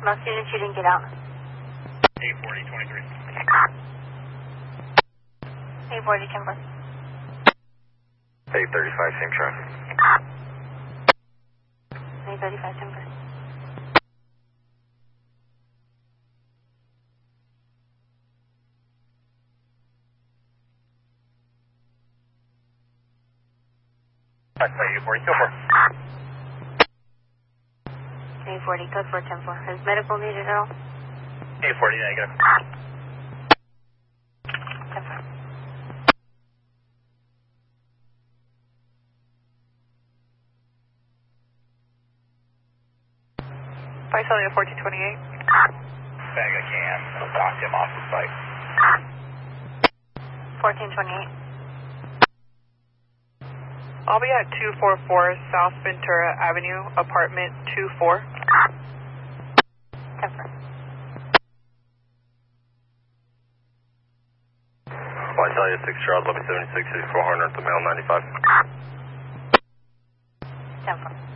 Most units, you didn't get out. 840, 23. 840, 10-4. 835, same traffic. 835, 10-4. I say 840, go for it. 840, code 4, 10-4. Is medical needed at all? 840, negative. 10-4. Visalia 1428. Bag of cans, knocked him off the site. 1428. I'll be at 244 South Ventura Avenue, apartment 24. 10-4. Visalia 6 Charles, lobby 76, 6400 at the mail 95. 10-4.